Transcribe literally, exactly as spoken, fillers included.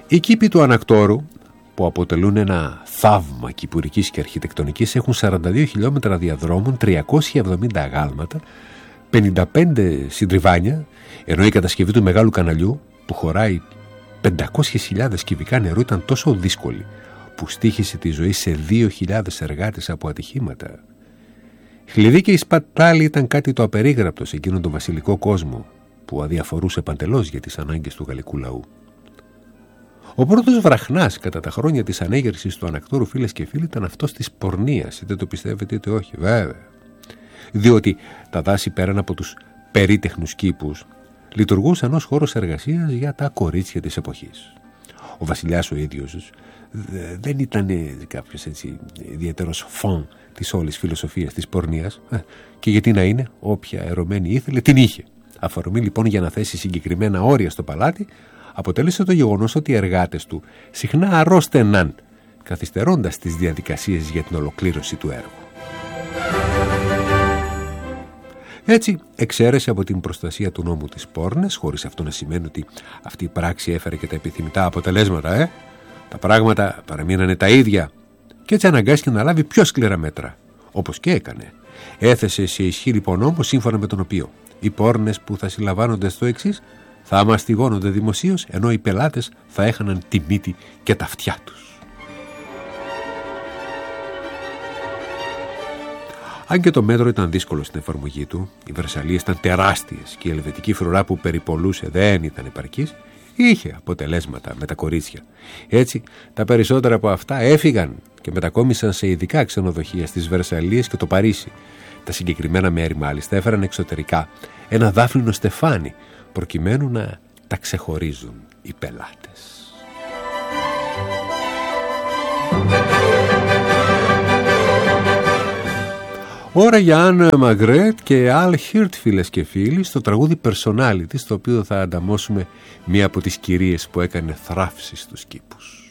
Οι κήποι του Ανακτόρου, που αποτελούν ένα θαύμα κυπουρικής και αρχιτεκτονικής, έχουν σαράντα δύο χιλιόμετρα διαδρόμων, τριακόσια εβδομήντα αγάλματα, πενήντα πέντε συντριβάνια, ενώ η κατασκευή του μεγάλου καναλιού, που χωράει πεντακόσιες χιλιάδες κυβικά νερού, ήταν τόσο δύσκολη που στοίχησε τη ζωή σε δύο χιλιάδες εργάτες από ατυχήματα. Χλειδί και η σπατάλη ήταν κάτι το απερίγραπτο σε εκείνον τον βασιλικό κόσμο που αδιαφορούσε παντελώς για τις ανάγκες του γαλλικού λαού. Ο πρώτος βραχνάς κατά τα χρόνια της ανέγερσης του Ανακτόρου, φίλες και φίλοι, ήταν αυτός της πορνείας, είτε το πιστεύετε είτε όχι, βέβαια. Διότι τα δάση πέραν από τους περίτεχνους κήπους λειτουργούσαν ως χώρος εργασίας για τα κορίτσια της εποχής. Ο βασιλιάς ο ίδιος δεν ήταν κάποιος έτσι ιδιαίτερος φαν της όλης φιλοσοφίας της πορνείας, και γιατί να είναι, όποια ερωμένη ήθελε την είχε. Αφορμή λοιπόν για να θέσει συγκεκριμένα όρια στο παλάτι αποτέλεσε το γεγονός ότι οι εργάτες του συχνά αρρώστεναν, καθυστερώντας τις διαδικασίες για την ολοκλήρωση του έργου. Έτσι εξαίρεσε από την προστασία του νόμου τις πόρνες, χωρίς αυτό να σημαίνει ότι αυτή η πράξη έφερε και τα επιθυμητά αποτελέσματα, ε. Τα πράγματα παραμείνανε τα ίδια και έτσι αναγκάστηκε να λάβει πιο σκληρά μέτρα, όπως και έκανε. Έθεσε σε ισχύ λοιπόν νόμο σύμφωνα με τον οποίο οι πόρνες που θα συλλαμβάνονται στο εξής θα μαστιγώνονται δημοσίως, ενώ οι πελάτες θα έχαναν τη μύτη και τα αυτιά τους. Αν και το μέτρο ήταν δύσκολο στην εφαρμογή του, οι Βερσαλίες ήταν τεράστιες και η ελβετική φρουρά που περιπολούσε δεν ήταν επαρκής, είχε αποτελέσματα με τα κορίτσια. Έτσι, τα περισσότερα από αυτά έφυγαν και μετακόμισαν σε ειδικά ξενοδοχεία στις Βερσαλίες και το Παρίσι. Τα συγκεκριμένα μέρη μάλιστα έφεραν εξωτερικά ένα δάφνινο στεφάνι, προκειμένου να τα ξεχωρίζουν οι πελάτες. Ώρα για Άννα Μαγκρέτ και Αλ Χίρτ, φίλες και φίλοι, στο τραγούδι Personality, στο οποίο θα ανταμώσουμε μία από τις κυρίες που έκανε θράψη στους κήπους.